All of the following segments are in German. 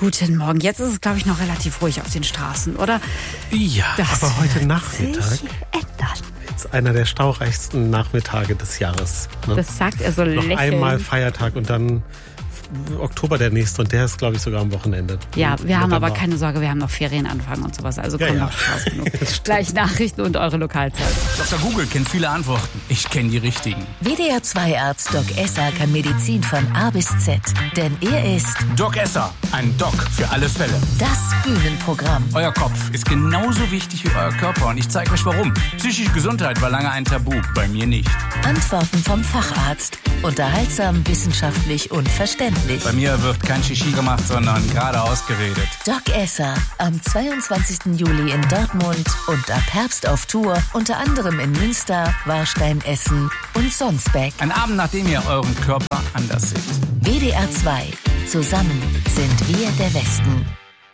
Guten Morgen. Jetzt ist es, glaube ich, noch relativ ruhig auf den Straßen, oder? Ja, das aber heute Nachmittag ändern. ist einer der staureichsten Nachmittage des Jahres. Ne? Das sagt er so noch lächelnd. einmal Feiertag und dann Oktober der nächste und der ist, glaube ich, sogar am Wochenende. Ja, wir haben November. aber keine Sorge, wir haben noch Ferienanfang und sowas, also Ja, kommt ja. noch Spaß genug. Gleich Nachrichten und eure Lokalzeit. Dr. Google kennt viele Antworten. Ich kenne die richtigen. WDR-2-Arzt Doc Esser kann Medizin von A bis Z. Denn er ist Doc Esser, ein Doc für alle Fälle. das Bühnenprogramm. Euer Kopf ist genauso wichtig wie euer Körper und ich zeige euch warum. Psychische Gesundheit war lange ein Tabu, bei mir nicht. Antworten vom Facharzt. Unterhaltsam, wissenschaftlich und verständlich. Bei mir wird kein Shishi gemacht, sondern geradeaus geredet. Doc Esser am 22. Juli in Dortmund und ab Herbst auf Tour, unter anderem in Münster, Warstein, Essen und Sonsbeck. Ein Abend, nachdem ihr euren Körper anders seht. WDR 2. Zusammen sind wir der Westen.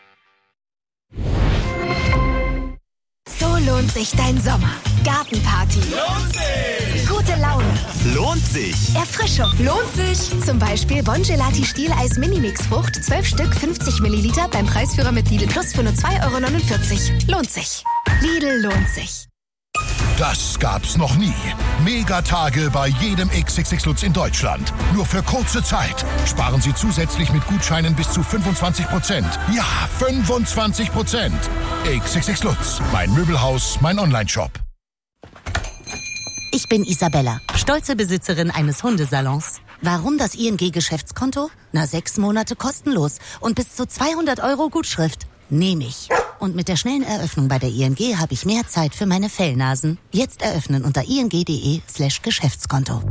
So lohnt sich dein Sommer. Gartenparty. Lohnt sich! Gute Laune. Lohnt sich! Erfrischung. Lohnt sich. Zum Beispiel Bongelati Stieleis Minimix Frucht, 12 Stück, 50 Milliliter beim Preisführer mit Lidl Plus für nur 2,49 €. Lohnt sich. Lidl lohnt sich. Das gab's noch nie. Megatage bei jedem XXX Lutz in Deutschland. Nur für kurze Zeit. Sparen Sie zusätzlich mit Gutscheinen bis zu 25%. Ja, 25%. XXX Lutz. Mein Möbelhaus, mein Onlineshop. Ich bin Isabella, stolze Besitzerin eines Hundesalons. Warum das ING-Geschäftskonto? 6 Monate kostenlos und bis zu 200 € Gutschrift. Nehme ich. Und mit der schnellen Eröffnung bei der ING habe ich mehr Zeit für meine Fellnasen. Jetzt eröffnen unter ing.de/Geschäftskonto.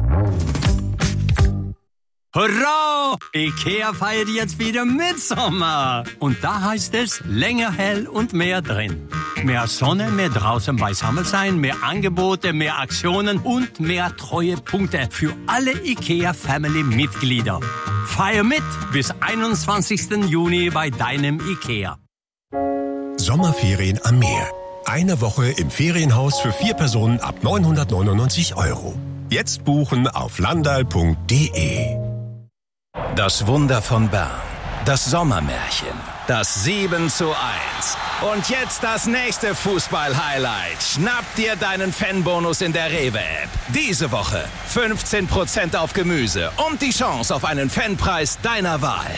Hurra! Ikea feiert jetzt wieder Mitsommer. Und da heißt es länger hell und mehr drin. Mehr Sonne, mehr draußen beisammen sein, mehr Angebote, mehr Aktionen und mehr Treuepunkte für alle Ikea-Family-Mitglieder. Feier mit bis 21. Juni bei deinem Ikea. Sommerferien am Meer. Eine Woche im Ferienhaus für 4 Personen ab 999 €. Jetzt buchen auf landal.de. Das Wunder von Bern. Das Sommermärchen. Das 7:1. Und jetzt das nächste Fußball-Highlight. Schnapp dir deinen Fanbonus in der Rewe-App. Diese Woche 15% auf Gemüse und die Chance auf einen Fanpreis deiner Wahl.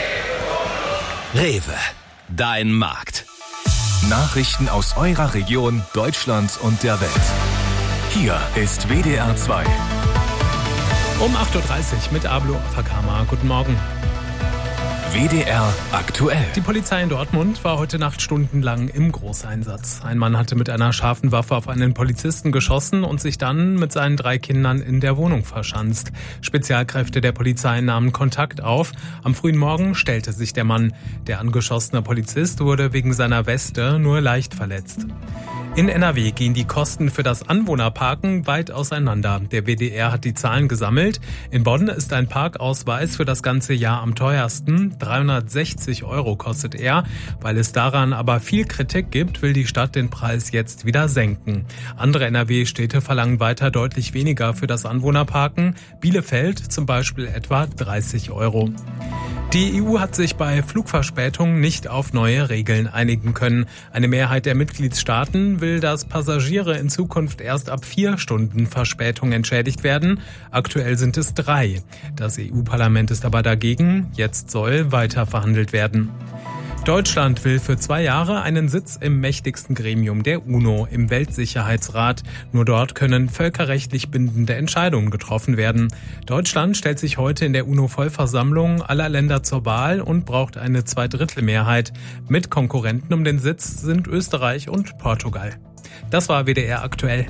Rewe. Dein Markt. Nachrichten aus eurer Region, Deutschland und der Welt. Hier ist WDR 2. Um 8.30 Uhr mit Ablo Fakama. Guten Morgen. WDR aktuell. Die Polizei in Dortmund war heute Nacht stundenlang im Großeinsatz. Ein Mann hatte mit einer scharfen Waffe auf einen Polizisten geschossen und sich dann mit seinen 3 Kindern in der Wohnung verschanzt. Spezialkräfte der Polizei nahmen Kontakt auf. Am frühen Morgen stellte sich der Mann. Der angeschossene Polizist wurde wegen seiner Weste nur leicht verletzt. In NRW gehen die Kosten für das Anwohnerparken weit auseinander. Der WDR hat die Zahlen gesammelt. In Bonn ist ein Parkausweis für das ganze Jahr am teuersten. 360 € kostet er. Weil es daran aber viel Kritik gibt, will die Stadt den Preis jetzt wieder senken. Andere NRW-Städte verlangen weiter deutlich weniger für das Anwohnerparken. Bielefeld zum Beispiel etwa 30 €. Die EU hat sich bei Flugverspätungen nicht auf neue Regeln einigen können. Eine Mehrheit der Mitgliedstaaten will, dass Passagiere in Zukunft erst ab 4 Stunden Verspätung entschädigt werden. Aktuell sind es 3. Das EU-Parlament ist aber dagegen. Jetzt soll weiter verhandelt werden. Deutschland will für 2 Jahre einen Sitz im mächtigsten Gremium der UNO, im Weltsicherheitsrat. Nur dort können völkerrechtlich bindende Entscheidungen getroffen werden. Deutschland stellt sich heute in der UNO-Vollversammlung aller Länder zur Wahl und braucht eine Zweidrittelmehrheit. Mit Konkurrenten um den Sitz sind Österreich und Portugal. Das war WDR aktuell.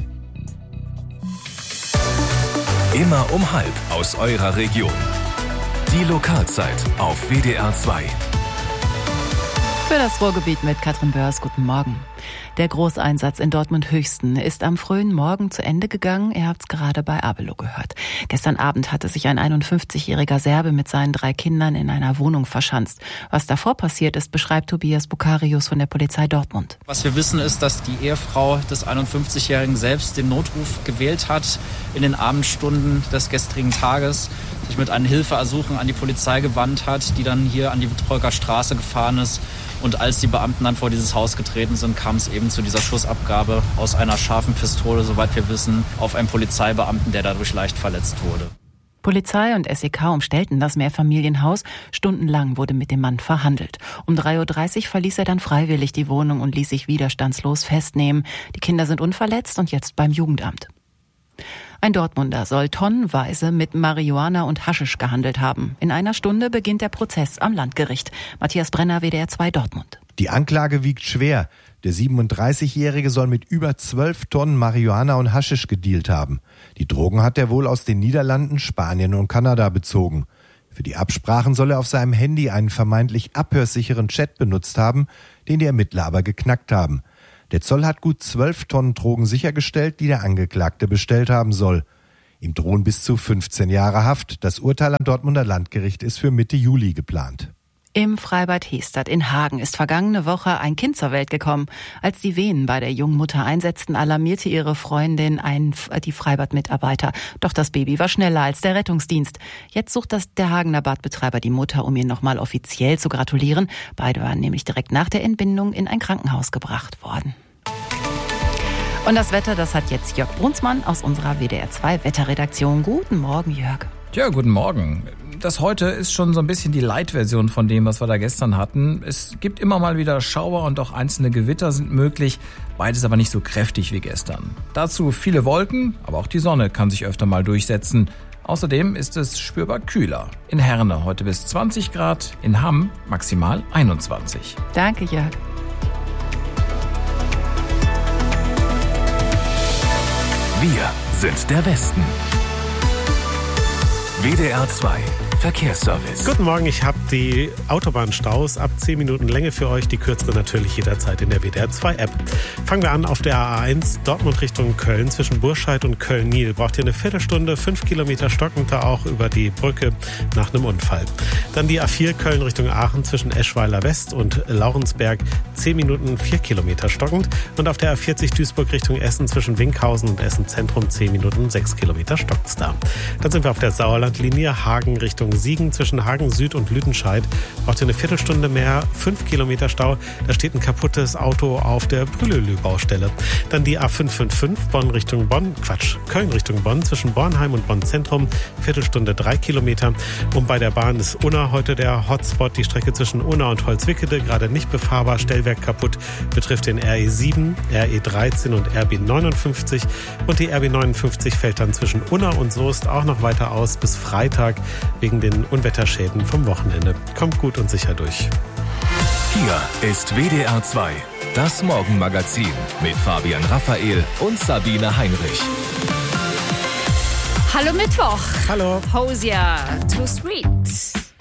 Immer um 12:30 aus eurer Region. Die Lokalzeit auf WDR 2. Für das Ruhrgebiet mit Katrin Börs, guten Morgen. Der Großeinsatz in Dortmund-Höchsten ist am frühen Morgen zu Ende gegangen. Ihr habt es gerade bei Abelo gehört. Gestern Abend hatte sich ein 51-jähriger Serbe mit seinen 3 Kindern in einer Wohnung verschanzt. Was davor passiert ist, beschreibt Tobias Bukarius von der Polizei Dortmund. Was wir wissen ist, dass die Ehefrau des 51-Jährigen selbst den Notruf gewählt hat in den Abendstunden des gestrigen Tages, sich mit einem Hilfeersuchen an die Polizei gewandt hat, die dann hier an die Betreuker Straße gefahren ist. Und als die Beamten dann vor dieses Haus getreten sind, kam es eben zu dieser Schussabgabe aus einer scharfen Pistole, soweit wir wissen, auf einen Polizeibeamten, der dadurch leicht verletzt wurde. Polizei und SEK umstellten das Mehrfamilienhaus. Stundenlang wurde mit dem Mann verhandelt. Um 3:30 Uhr verließ er dann freiwillig die Wohnung und ließ sich widerstandslos festnehmen. Die Kinder sind unverletzt und jetzt beim Jugendamt. Ein Dortmunder soll tonnenweise mit Marihuana und Haschisch gehandelt haben. In einer Stunde beginnt der Prozess am Landgericht. Matthias Brenner, WDR 2 Dortmund. Die Anklage wiegt schwer. Der 37-Jährige soll mit über 12 Tonnen Marihuana und Haschisch gedealt haben. Die Drogen hat er wohl aus den Niederlanden, Spanien und Kanada bezogen. Für die Absprachen soll er auf seinem Handy einen vermeintlich abhörsicheren Chat benutzt haben, den die Ermittler aber geknackt haben. Der Zoll hat gut 12 Tonnen Drogen sichergestellt, die der Angeklagte bestellt haben soll. Ihm drohen bis zu 15 Jahre Haft. Das Urteil am Dortmunder Landgericht ist für Mitte Juli geplant. Im Freibad Hestad in Hagen ist vergangene Woche ein Kind zur Welt gekommen. Als die Wehen bei der jungen Mutter einsetzten, alarmierte ihre Freundin die Freibadmitarbeiter. Doch das Baby war schneller als der Rettungsdienst. Jetzt sucht der Hagener Badbetreiber die Mutter, um ihr nochmal offiziell zu gratulieren. Beide waren nämlich direkt nach der Entbindung in ein Krankenhaus gebracht worden. Und das Wetter, das hat jetzt Jörg Brunsmann aus unserer WDR 2 Wetterredaktion. Guten Morgen, Jörg. Ja, guten Morgen. Das heute ist schon so ein bisschen die Light-Version von dem, was wir da gestern hatten. Es gibt immer mal wieder Schauer und auch einzelne Gewitter sind möglich. Beides aber nicht so kräftig wie gestern. Dazu viele Wolken, aber auch die Sonne kann sich öfter mal durchsetzen. Außerdem ist es spürbar kühler. In Herne heute bis 20 Grad, in Hamm maximal 21. Danke, Jörg. Wir sind der Westen. WDR 2 Verkehrsservice. Guten Morgen, ich habe die Autobahnstaus ab 10 Minuten Länge für euch, die kürzere natürlich jederzeit in der WDR 2 App. Fangen wir an auf der A1 Dortmund Richtung Köln zwischen Burscheid und Köln-Niel. Braucht ihr eine Viertelstunde, 5 Kilometer stockend da auch über die Brücke nach einem Unfall. Dann die A4 Köln Richtung Aachen zwischen Eschweiler West und Laurensberg 10 Minuten, 4 Kilometer stockend. Und auf der A40 Duisburg Richtung Essen zwischen Winkhausen und Essen Zentrum 10 Minuten, 6 Kilometer stockt's da. Dann sind wir auf der Sauerlandlinie Hagen Richtung Siegen zwischen Hagen Süd und Lüdenscheid. Braucht ihr eine Viertelstunde mehr, 5 Kilometer Stau. Da steht ein kaputtes Auto auf der Brühlelü-Baustelle. Dann die A555 Köln Richtung Bonn zwischen Bornheim und Bonn Zentrum. Viertelstunde 3 Kilometer. Und bei der Bahn ist Unna heute der Hotspot. Die Strecke zwischen Unna und Holzwickede gerade nicht befahrbar. Stellwerk kaputt. Betrifft den RE7, RE13 und RB59. Und die RB59 fällt dann zwischen Unna und Soest auch noch weiter aus bis Freitag wegen den Unwetterschäden vom Wochenende. Kommt gut und sicher durch. Hier ist WDR 2, das Morgenmagazin mit Fabian Raphael und Sabine Heinrich. Hallo Mittwoch. Hallo. Hosier to Street.